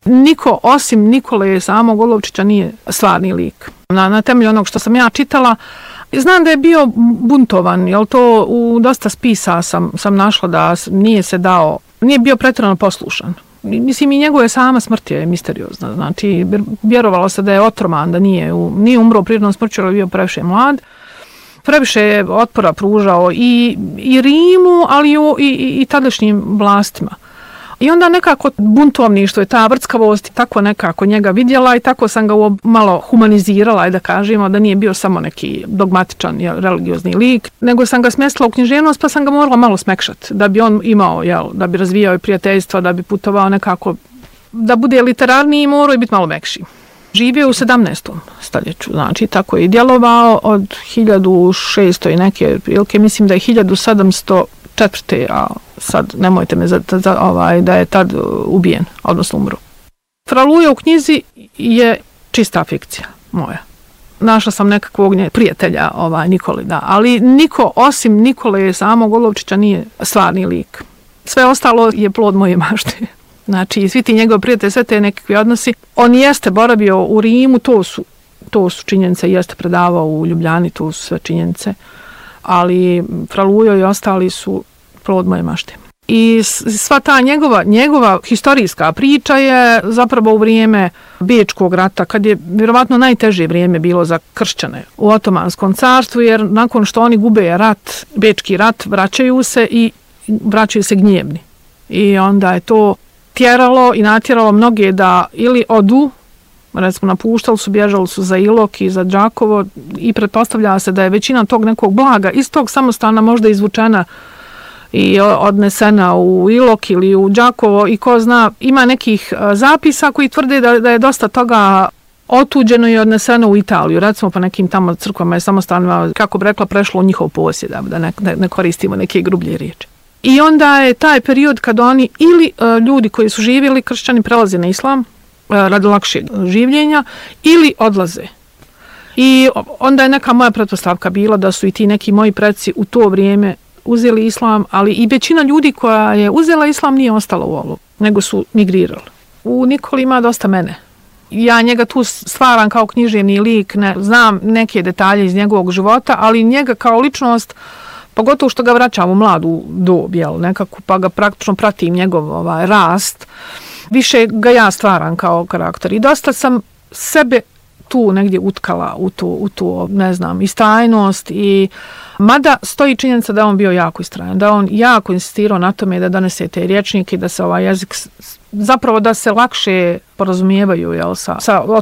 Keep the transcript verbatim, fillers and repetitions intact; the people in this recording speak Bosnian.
niko osim Nikole samog Golovčića nije stvarni lik. Na, na temelju onog što sam ja čitala, znam da je bio buntovan, jel to u dosta spisa sam, sam našla da nije se dao, nije bio pretjerano poslušan. Mislim, i njegove sama smrt je misteriozna. Znači, vjerovalo se da je otroman, da nije, nije umro prirodnom smrću, ali je bio previše mlad. Previše je otpora pružao i, i Rimu, ali i, i, i tadašnjim vlastima. I onda nekako buntovništvo je ta vrckavost tako nekako njega vidjela i tako sam ga malo humanizirala i da kažemo da nije bio samo neki dogmatičan jel, religiozni lik, nego sam ga smjestila u književnost pa sam ga morala malo smekšati da bi on imao, jel, da bi razvijao i prijateljstva, da bi putovao nekako, da bude literarniji i morao i biti malo mekši. Živio u sedamnaestom stoljeću, znači tako je i djelovao od hiljadu šesto i neke prilike, mislim da je hiljadu sedamsto četvrte, a sad nemojte me za, za, ovaj, da je tad ubijen, odnosno umro. Fra Luja u knjizi je čista fikcija moja. Našla sam nekakvog prijatelja ovaj, Nikoli, da, ali niko osim Nikole samog Golovčića nije stvarni lik. Sve ostalo je plod moje mašte. Znači, svi ti njegovi prijatelji, sve te nekakve odnosi. On jeste boravio u Rimu, to su, to su činjenice, jeste predavao u Ljubljani, to su sve činjenice. Ali Fra Lujo i ostali su plod moje mašte. I sva ta njegova, njegova historijska priča je zapravo u vrijeme Bečkog rata, kad je vjerovatno najteže vrijeme bilo za kršćane u Otomanskom carstvu, jer nakon što oni gube rat, Bečki rat, vraćaju se i vraćaju se gnjevni. I onda je to tjeralo i natjeralo mnoge da ili odu, recimo napuštali su, bježali su za Ilok i za Đakovo i pretpostavlja se da je većina tog nekog blaga iz tog samostana možda izvučena i odnesena u Ilok ili u Đakovo i ko zna, ima nekih zapisa koji tvrde da, da je dosta toga otuđeno i odneseno u Italiju, recimo po nekim tamo crkvama i samostanima, kako bi rekla, prešlo u njihov posjed, da ne, ne koristimo neke grublje riječi. I onda je taj period kad oni ili uh, ljudi koji su živjeli kršćani prelaze na islam uh, radi lakšeg življenja ili odlaze. I onda je neka moja pretpostavka bila da su i ti neki moji preci u to vrijeme uzeli islam, ali i većina ljudi koja je uzela islam nije ostala u ovu, nego su migrirali. U Nikoli ima dosta mene. Ja njega tu stvaram kao književni lik, ne, znam neke detalje iz njegovog života, ali njega kao ličnost, pogotovo što ga vraćam u mladu dob, jel, nekako, pa ga praktično pratim njegov ovaj, rast, više ga ja stvaram kao karakter. I dosta sam sebe tu negdje utkala u tu, u tu ne znam, istrajnost i mada stoji činjenica da on bio jako istrajan, da on jako insistirao na tome da donese te rječnike i da se ovaj jezik, zapravo da se lakše porazumijevaju jel, sa, sa